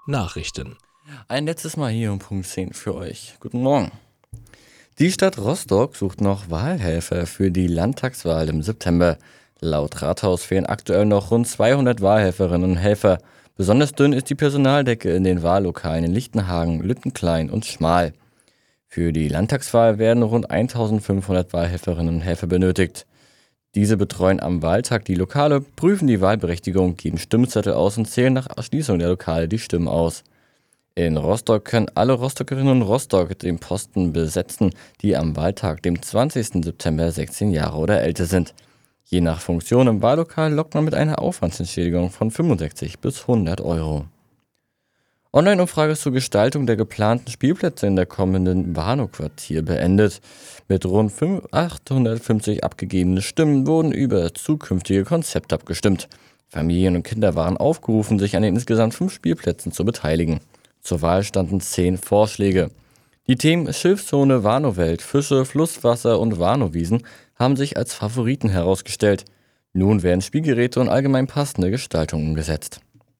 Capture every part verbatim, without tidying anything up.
Nachrichten. Ein letztes Mal hier um Punkt zehn für euch. Guten Morgen. Die Stadt Rostock sucht noch Wahlhelfer für die Landtagswahl im September. Laut Rathaus fehlen aktuell noch rund zweihundert Wahlhelferinnen und Helfer. Besonders dünn ist die Personaldecke in den Wahllokalen in Lichtenhagen, Lüttenklein und Schmal. Für die Landtagswahl werden rund eintausendfünfhundert Wahlhelferinnen und Helfer benötigt. Diese betreuen am Wahltag die Lokale, prüfen die Wahlberechtigung, geben Stimmzettel aus und zählen nach Erschließung der Lokale die Stimmen aus. In Rostock können alle Rostockerinnen und Rostock den Posten besetzen, die am Wahltag, dem zwanzigsten September, sechzehn Jahre oder älter sind. Je nach Funktion im Wahllokal lockt man mit einer Aufwandsentschädigung von fünfundsechzig bis hundert Euro. Online-Umfrage zur Gestaltung der geplanten Spielplätze in der kommenden Warnow-Quartier beendet. Mit rund achthundertfünfzig abgegebenen Stimmen wurden über zukünftige Konzepte abgestimmt. Familien und Kinder waren aufgerufen, sich an den insgesamt fünf Spielplätzen zu beteiligen. Zur Wahl standen zehn Vorschläge. Die Themen Schilfzone, Warnow-Welt, Fische, Flusswasser und Warnow-Wiesen haben sich als Favoriten herausgestellt. Nun werden Spielgeräte und allgemein passende Gestaltungen umgesetzt.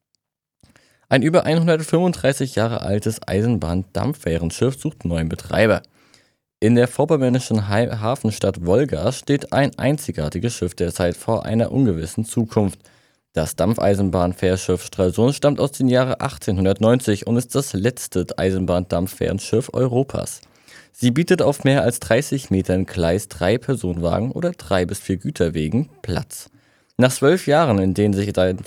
Ein über hundertfünfunddreißig Jahre altes Eisenbahn-Dampfwährenschiff sucht neuen Betreiber. In der vorpommernischen Hafenstadt Wolgast steht ein einzigartiges Schiff derzeit vor einer ungewissen Zukunft. Das Dampfeisenbahnfährschiff Stralsund stammt aus den Jahren achtzehnhundertneunzig und ist das letzte Eisenbahndampfwährenschiff Europas. Sie bietet auf mehr als dreißig Metern Gleis drei Personenwagen oder drei bis vier Güterwegen Platz. Nach zwölf Jahren, in denen sich der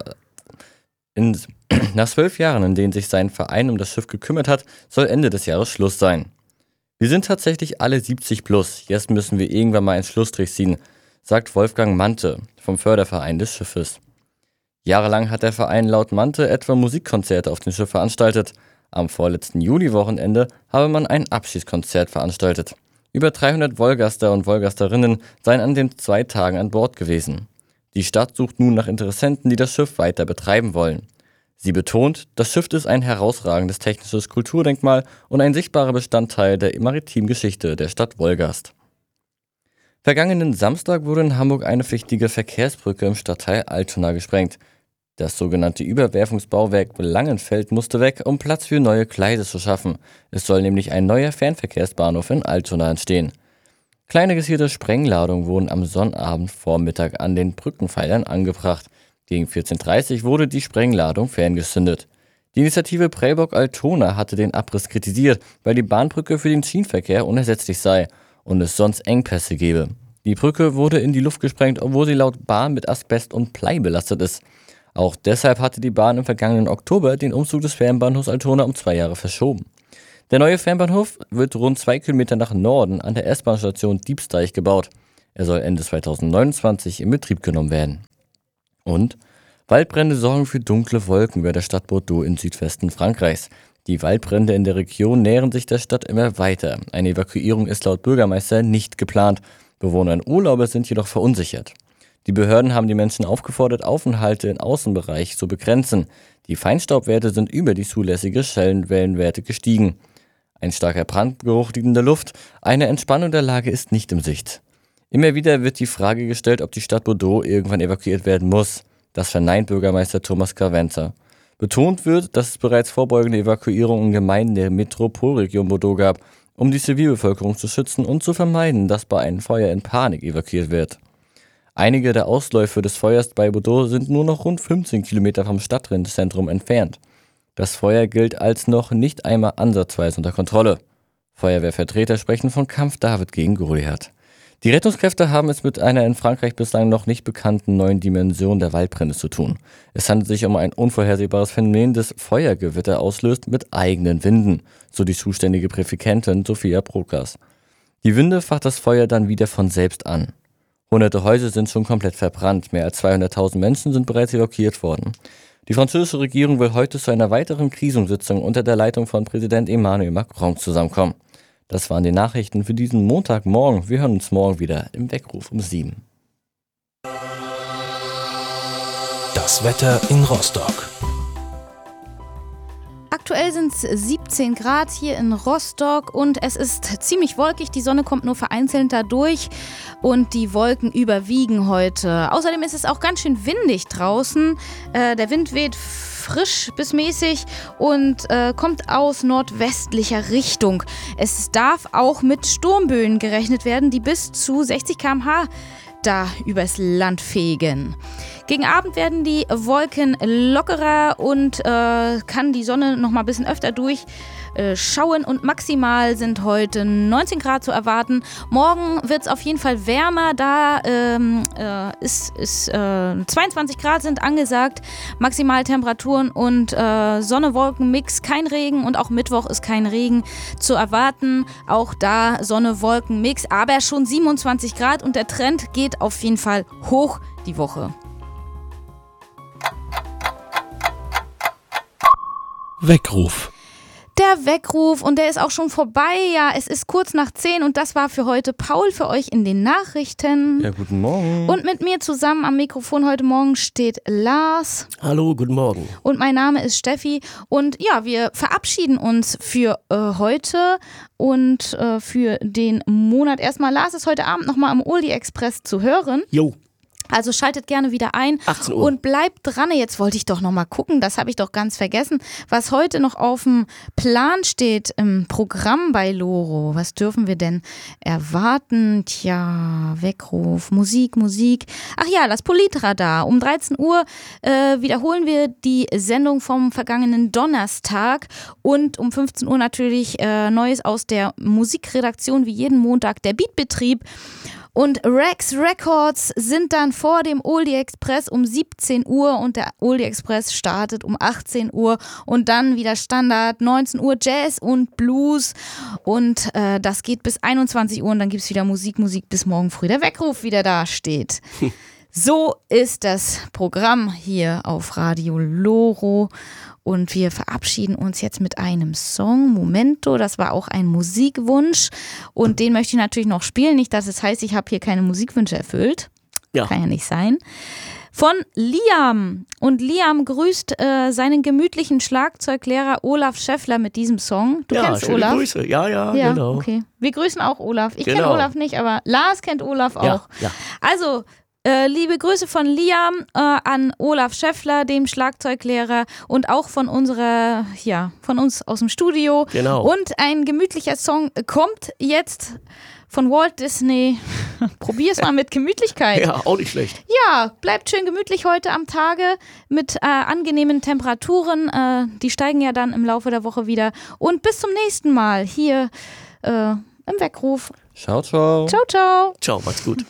in, nach zwölf Jahren, in denen sich sein Verein um das Schiff gekümmert hat, soll Ende des Jahres Schluss sein. Wir sind tatsächlich alle siebzig plus, jetzt müssen wir irgendwann mal einen Schlussstrich ziehen, sagt Wolfgang Mante vom Förderverein des Schiffes. Jahrelang hat der Verein laut Mante etwa Musikkonzerte auf dem Schiff veranstaltet. Am vorletzten Juli-Wochenende habe man ein Abschiedskonzert veranstaltet. Über dreihundert Wolgaster und Wolgasterinnen seien an den zwei Tagen an Bord gewesen. Die Stadt sucht nun nach Interessenten, die das Schiff weiter betreiben wollen. Sie betont, das Schiff ist ein herausragendes technisches Kulturdenkmal und ein sichtbarer Bestandteil der maritimen Geschichte der Stadt Wolgast. Vergangenen Samstag wurde in Hamburg eine wichtige Verkehrsbrücke im Stadtteil Altona gesprengt. Das sogenannte Überwerfungsbauwerk Langenfeld musste weg, um Platz für neue Gleise zu schaffen. Es soll nämlich ein neuer Fernverkehrsbahnhof in Altona entstehen. Kleine gesicherte Sprengladungen wurden am Sonnabendvormittag an den Brückenpfeilern angebracht. Gegen vierzehn Uhr dreißig wurde die Sprengladung ferngezündet. Die Initiative Prellbock Altona hatte den Abriss kritisiert, weil die Bahnbrücke für den Schienenverkehr unersetzlich sei und es sonst Engpässe gebe. Die Brücke wurde in die Luft gesprengt, obwohl sie laut Bahn mit Asbest und Blei belastet ist. Auch deshalb hatte die Bahn im vergangenen Oktober den Umzug des Fernbahnhofs Altona um zwei Jahre verschoben. Der neue Fernbahnhof wird rund zwei Kilometer nach Norden an der S-Bahn-Station Diebsteich gebaut. Er soll Ende zweitausendneunundzwanzig in Betrieb genommen werden. Und Waldbrände sorgen für dunkle Wolken über der Stadt Bordeaux im Südwesten Frankreichs. Die Waldbrände in der Region nähern sich der Stadt immer weiter. Eine Evakuierung ist laut Bürgermeister nicht geplant. Bewohner und Urlauber sind jedoch verunsichert. Die Behörden haben die Menschen aufgefordert, Aufenthalte im Außenbereich zu begrenzen. Die Feinstaubwerte sind über die zulässige Schwellenwerte gestiegen. Ein starker Brandgeruch liegt in der Luft. Eine Entspannung der Lage ist nicht in Sicht. Immer wieder wird die Frage gestellt, ob die Stadt Bordeaux irgendwann evakuiert werden muss. Das verneint Bürgermeister Thomas Carventer. Betont wird, dass es bereits vorbeugende Evakuierungen in Gemeinden der Metropolregion Bordeaux gab, um die Zivilbevölkerung zu schützen und zu vermeiden, dass bei einem Feuer in Panik evakuiert wird. Einige der Ausläufe des Feuers bei Bordeaux sind nur noch rund fünfzehn Kilometer vom Stadtzentrum entfernt. Das Feuer gilt als noch nicht einmal ansatzweise unter Kontrolle. Feuerwehrvertreter sprechen von Kampf David gegen Goliath. Die Rettungskräfte haben es mit einer in Frankreich bislang noch nicht bekannten neuen Dimension der Waldbrände zu tun. Es handelt sich um ein unvorhersehbares Phänomen, das Feuergewitter auslöst mit eigenen Winden, so die zuständige Präfikentin Sophia Prokas. Die Winde facht das Feuer dann wieder von selbst an. Hunderte Häuser sind schon komplett verbrannt, mehr als zweihunderttausend Menschen sind bereits evakuiert worden. Die französische Regierung will heute zu einer weiteren Krisensitzung unter der Leitung von Präsident Emmanuel Macron zusammenkommen. Das waren die Nachrichten für diesen Montagmorgen. Wir hören uns morgen wieder im Weckruf um sieben. Das Wetter in Rostock. Aktuell sind es siebzehn Grad hier in Rostock und es ist ziemlich wolkig. Die Sonne kommt nur vereinzelt da durch und die Wolken überwiegen heute. Außerdem ist es auch ganz schön windig draußen. Äh, der Wind weht frisch bis mäßig und äh, kommt aus nordwestlicher Richtung. Es darf auch mit Sturmböen gerechnet werden, die bis zu sechzig Kilometer pro Stunde da übers Land fegen. Gegen Abend werden die Wolken lockerer und äh, kann die Sonne noch mal ein bisschen öfter durchschauen und maximal sind heute neunzehn Grad zu erwarten. Morgen wird es auf jeden Fall wärmer, da ähm, äh, ist, ist, äh, zweiundzwanzig Grad sind angesagt, Maximaltemperaturen und äh, Sonne-Wolken-Mix, kein Regen und auch Mittwoch ist kein Regen zu erwarten. Auch da Sonne-Wolken-Mix, aber schon siebenundzwanzig Grad und der Trend geht auf jeden Fall hoch die Woche. Weckruf. Der Weckruf und der ist auch schon vorbei. Ja, es ist kurz nach zehn und das war für heute Paul für euch in den Nachrichten. Ja, guten Morgen. Und mit mir zusammen am Mikrofon heute Morgen steht Lars. Hallo, guten Morgen. Und mein Name ist Steffi. Und ja, wir verabschieden uns für äh, heute und äh, für den Monat. Erstmal, Lars ist heute Abend nochmal am Oldie Express zu hören. Jo. Also schaltet gerne wieder ein achtzehn Uhr. Und bleibt dran. Jetzt wollte ich doch noch mal gucken, das habe ich doch ganz vergessen, was heute noch auf dem Plan steht im Programm bei Loro. Was dürfen wir denn erwarten? Tja, Weckruf, Musik, Musik. Ach ja, das Politradar. Um dreizehn Uhr äh, wiederholen wir die Sendung vom vergangenen Donnerstag und um fünfzehn Uhr natürlich äh, Neues aus der Musikredaktion, wie jeden Montag der Beatbetrieb. Und Rex Records sind dann vor dem Oldie Express um siebzehn Uhr und der Oldie Express startet um achtzehn Uhr und dann wieder Standard neunzehn Uhr Jazz und Blues und äh, das geht bis einundzwanzig Uhr und dann gibt es wieder Musik, Musik bis morgen früh der Weckruf wieder da steht. So ist das Programm hier auf Radio Loro. Und wir verabschieden uns jetzt mit einem Song, Momento, das war auch ein Musikwunsch und den möchte ich natürlich noch spielen, nicht, dass es heißt, ich habe hier keine Musikwünsche erfüllt, Ja. Kann ja nicht sein. Von Liam und Liam grüßt äh, seinen gemütlichen Schlagzeuglehrer Olaf Schäffler mit diesem Song. Du ja, kennst schöne Olaf? Grüße. Ja, ja, Ja, genau. okay. Wir grüßen auch Olaf. Ich Genau. kenne Olaf nicht, aber Lars kennt Olaf auch. Ja, ja. Also, Äh, liebe Grüße von Liam äh, an Olaf Schäffler, dem Schlagzeuglehrer und auch von unserer, ja, von uns aus dem Studio. Genau. Und ein gemütlicher Song kommt jetzt von Walt Disney. Probier's mal mit Gemütlichkeit. Ja, auch nicht schlecht. Ja, bleibt schön gemütlich heute am Tage mit äh, angenehmen Temperaturen. Äh, die steigen ja dann im Laufe der Woche wieder. Und bis zum nächsten Mal hier äh, im Weckruf. Ciao, ciao. Ciao, ciao. Ciao, macht's gut.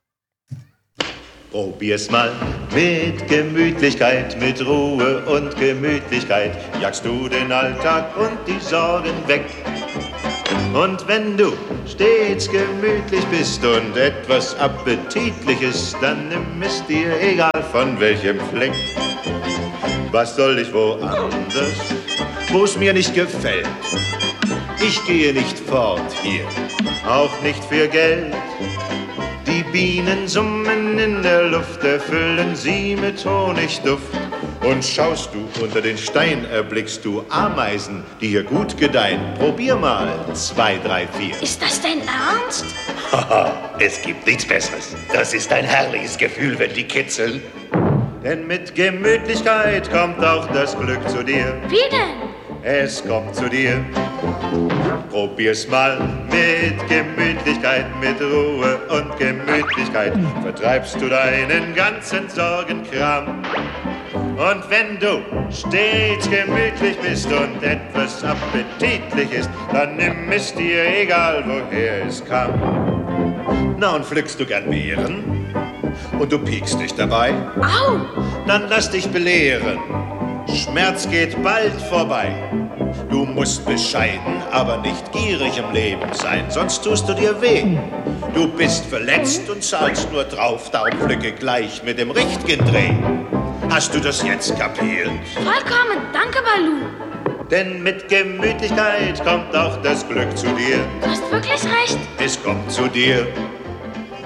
Probier's mal mit Gemütlichkeit, mit Ruhe und Gemütlichkeit, jagst du den Alltag und die Sorgen weg. Und wenn du stets gemütlich bist und etwas Appetitliches, dann nimm es dir, egal von welchem Fleck. Was soll ich woanders, wo's mir nicht gefällt? Ich gehe nicht fort hier, auch nicht für Geld. Die Bienen summen in der Luft, erfüllen sie mit Honigduft. Und schaust du unter den Stein, erblickst du Ameisen, die hier gut gedeihen. Probier mal, zwei, drei, vier. Ist das dein Ernst? Haha, es gibt nichts Besseres. Das ist ein herrliches Gefühl, wenn die kitzeln. Denn mit Gemütlichkeit kommt auch das Glück zu dir. Wie denn? Es kommt zu dir. Probier's mal mit Gemütlichkeit, mit Ruhe und Gemütlichkeit. Vertreibst du deinen ganzen Sorgenkram. Und wenn du stets gemütlich bist und etwas appetitlich ist, dann nimm es dir, egal woher es kam. Na, und pflückst du gern Beeren und du piekst dich dabei? Au! Dann lass dich belehren. Schmerz geht bald vorbei. Du musst bescheiden, aber nicht gierig im Leben sein, sonst tust du dir weh. Du bist verletzt und zahlst nur drauf, darum pflücke gleich mit dem richtigen Dreh. Hast du das jetzt kapiert? Vollkommen, danke, Balu. Denn mit Gemütlichkeit kommt auch das Glück zu dir. Du hast wirklich recht. Es kommt zu dir.